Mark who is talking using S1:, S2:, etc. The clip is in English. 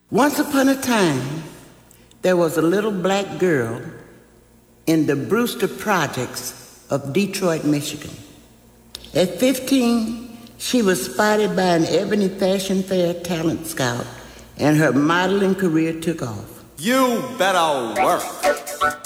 S1: Once upon a time, there was a little black girl in the Brewster Projects of Detroit, Michigan. At 15, she was spotted by an Ebony Fashion Fair talent scout, and her modeling career took off.
S2: You better work.